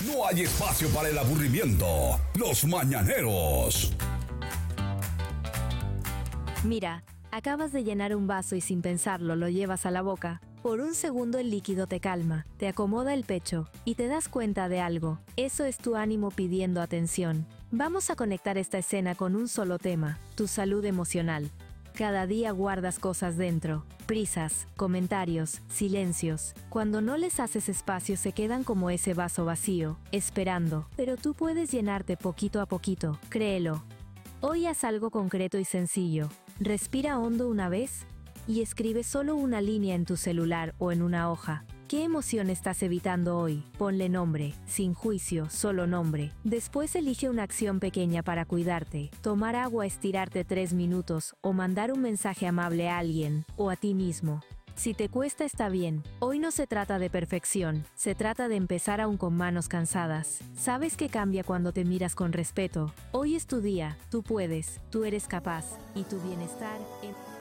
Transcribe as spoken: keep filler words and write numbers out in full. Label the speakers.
Speaker 1: No hay espacio para el aburrimiento. Los mañaneros.
Speaker 2: Mira, acabas de llenar un vaso y sin pensarlo lo llevas a la boca. Por un segundo el líquido te calma, te acomoda el pecho y te das cuenta de algo. Eso es tu ánimo pidiendo atención. Vamos a conectar esta escena con un solo tema, tu salud emocional. Cada día guardas cosas dentro, prisas, comentarios, silencios. Cuando no les haces espacio se quedan como ese vaso vacío, esperando. Pero tú puedes llenarte poquito a poquito, créelo. Hoy haz algo concreto y sencillo. Respira hondo una vez y escribe solo una línea en tu celular o en una hoja. ¿Qué emoción estás evitando hoy? Ponle nombre, sin juicio, solo nombre. Después elige una acción pequeña para cuidarte. Tomar agua, estirarte tres minutos o mandar un mensaje amable a alguien o a ti mismo. Si te cuesta está bien. Hoy no se trata de perfección, se trata de empezar aún con manos cansadas. ¿Sabes qué cambia cuando te miras con respeto? Hoy es tu día, tú puedes, tú eres capaz y tu bienestar en...